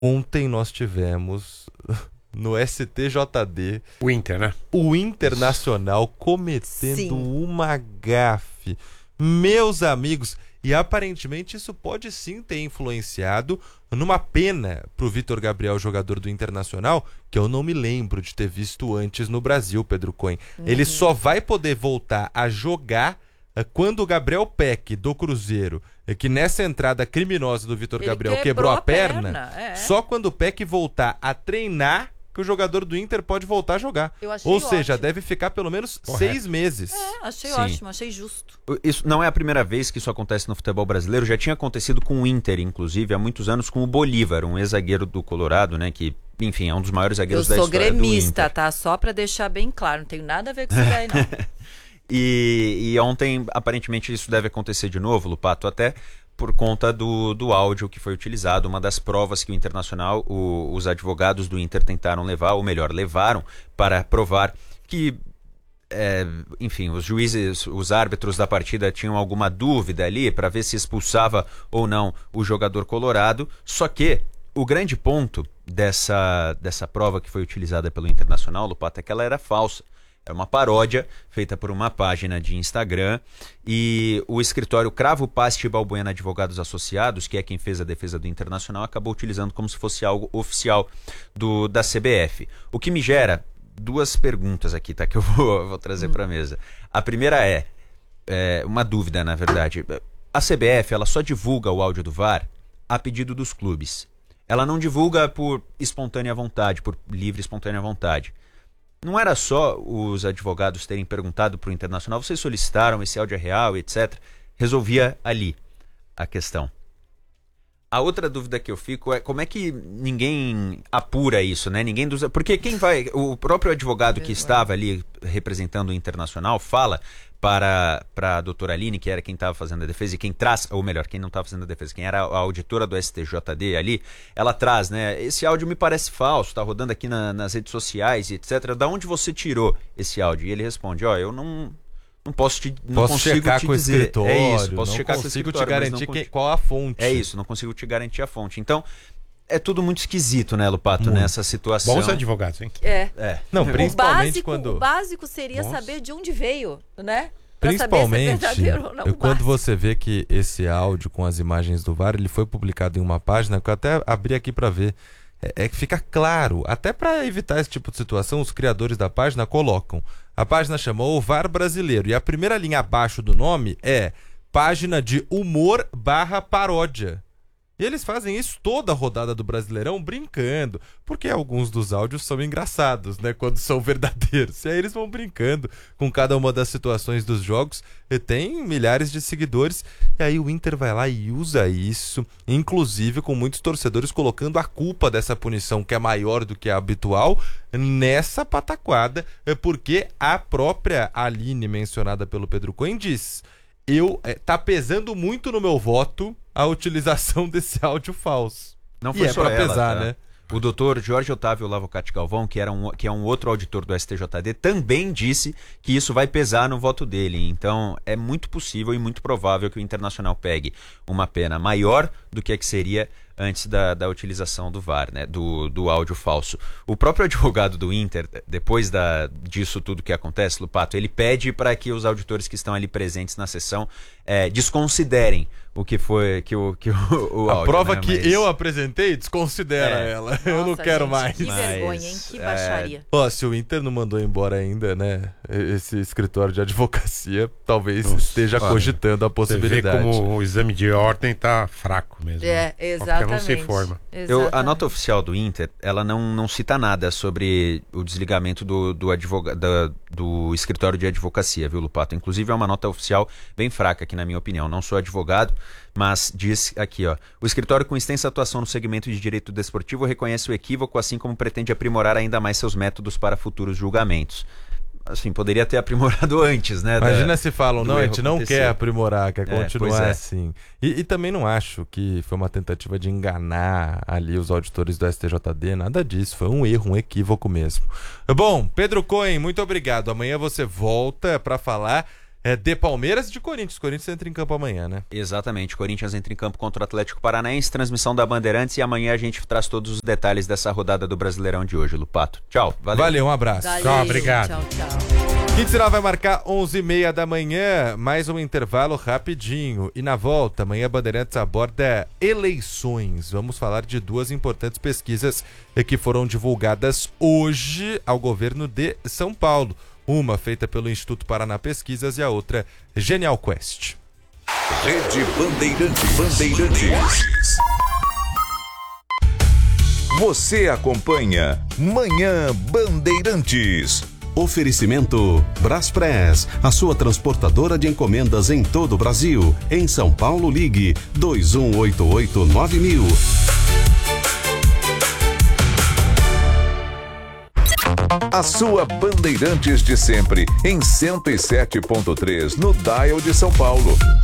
Ontem nós tivemos no STJD O Inter, né? o Internacional cometendo uma gafe. Meus amigos, e aparentemente isso pode sim ter influenciado numa pena pro Vitor Gabriel, jogador do Internacional, que eu não me lembro de ter visto antes no Brasil, Pedro Cohen. Ele só vai poder voltar a jogar quando o Gabriel Peck, do Cruzeiro, que nessa entrada criminosa do Vitor Gabriel quebrou a perna, só quando o Peck voltar a treinar que o jogador do Inter pode voltar a jogar. Ou seja, deve ficar pelo menos 6 meses. Achei ótimo, achei justo. Isso não é a primeira vez que isso acontece no futebol brasileiro, já tinha acontecido com o Inter, inclusive, há muitos anos, com o Bolívar, um ex-zagueiro do Colorado, né, que, enfim, é um dos maiores zagueiros da história do Inter. Eu sou gremista, tá? Só pra deixar bem claro, não tenho nada a ver com isso daí, não. E ontem, aparentemente, isso deve acontecer de novo, Lupato, até por conta do áudio que foi utilizado, uma das provas que o Internacional, os advogados do Inter tentaram levar, ou melhor, levaram para provar que, enfim, os juízes, os árbitros da partida tinham alguma dúvida ali para ver se expulsava ou não o jogador colorado, só que o grande ponto dessa prova que foi utilizada pelo Internacional, Lupato, é que ela era falsa. É uma paródia feita por uma página de Instagram e o escritório Cravo Pasti Balbuena Advogados Associados, que é quem fez a defesa do Internacional, acabou utilizando como se fosse algo oficial da CBF. O que me gera duas perguntas aqui, tá? Que eu vou trazer para a mesa. A primeira é uma dúvida, na verdade. A CBF, ela só divulga o áudio do VAR a pedido dos clubes. Ela não divulga por espontânea vontade, por livre e espontânea vontade. Não era só os advogados terem perguntado para o Internacional, vocês solicitaram, esse áudio é real, etc. Resolvia ali a questão. A outra dúvida que eu fico é como é que ninguém apura isso, né? Porque quem vai... O próprio advogado que estava ali representando o Internacional fala para a doutora Aline, que era quem estava fazendo a defesa, e quem traz, ou melhor, quem não estava fazendo a defesa, quem era a auditora do STJD ali, ela traz, né? Esse áudio me parece falso, está rodando aqui nas redes sociais, etc. Da onde você tirou esse áudio? E ele responde, eu não posso posso checar com o escritório. É isso, posso checar com o escritório. Não consigo te garantir qual a fonte. É isso, não consigo te garantir a fonte. Então, é tudo muito esquisito, né, Lupato, nessa situação. Bons advogados, hein? Não, principalmente quando... O básico seria saber de onde veio, né? Principalmente quando você vê que esse áudio com as imagens do VAR, ele foi publicado em uma página que eu até abri aqui para ver. É que fica claro, até para evitar esse tipo de situação, os criadores da página colocam. A página chamou o VAR Brasileiro e a primeira linha abaixo do nome é página de humor/paródia. E eles fazem isso toda a rodada do Brasileirão brincando, porque alguns dos áudios são engraçados, né, quando são verdadeiros. E aí eles vão brincando com cada uma das situações dos jogos. E tem milhares de seguidores. E aí o Inter vai lá e usa isso, inclusive com muitos torcedores colocando a culpa dessa punição, que é maior do que a habitual, nessa pataquada, porque a própria Aline, mencionada pelo Pedro Cohen, diz... tá pesando muito no meu voto a utilização desse áudio falso. Não foi só pra ela, pesar, tá? né? O doutor Jorge Otávio Lavocati Galvão, que é um outro auditor do STJD, também disse que isso vai pesar no voto dele. Então, é muito possível e muito provável que o Internacional pegue uma pena maior do que a que seria antes da utilização do VAR, né? Do áudio falso. O próprio advogado do Inter, depois disso tudo que acontece, Lupato, ele pede para que os auditores que estão ali presentes na sessão desconsiderem o que foi o áudio. A prova, né? que eu apresentei, desconsidera ela. Nossa, eu não quero mais. Que vergonha, hein? Que baixaria. Se o Inter não mandou embora ainda, né, esse escritório de advocacia, talvez esteja cogitando a possibilidade. Você vê como o exame de ordem tá fraco mesmo. Exatamente. Não se forma. A nota oficial do Inter, ela não cita nada sobre o desligamento do escritório de advocacia, viu, Lupato? Inclusive é uma nota oficial bem fraca aqui, na minha opinião. Não sou advogado, mas diz aqui, o escritório com extensa atuação no segmento de direito desportivo reconhece o equívoco, assim como pretende aprimorar ainda mais seus métodos para futuros julgamentos. Assim, poderia ter aprimorado antes, né? Imagina se falam, não, a gente não quer aprimorar, quer continuar assim. E também não acho que foi uma tentativa de enganar ali os auditores do STJD, nada disso, foi um erro, um equívoco mesmo. Bom, Pedro Cohen, muito obrigado. Amanhã você volta para falar de Palmeiras e de Corinthians. Corinthians entra em campo amanhã, né? Exatamente. Corinthians entra em campo contra o Atlético Paranaense, transmissão da Bandeirantes, e amanhã a gente traz todos os detalhes dessa rodada do Brasileirão de hoje, Lupato. Tchau. Valeu, um abraço. Tchau, obrigado. Tchau. Quinta vai marcar 11h30 da manhã, mais um intervalo rapidinho. E na volta, amanhã Bandeirantes aborda eleições. Vamos falar de duas importantes pesquisas que foram divulgadas hoje ao governo de São Paulo. Uma feita pelo Instituto Paraná Pesquisas e a outra Genial Quest. Rede Bandeirantes. Você acompanha Manhã Bandeirantes. Oferecimento Braspress, a sua transportadora de encomendas em todo o Brasil. Em São Paulo, ligue 2188-9000. A sua Bandeirantes de sempre, em 107.3 no dial de São Paulo.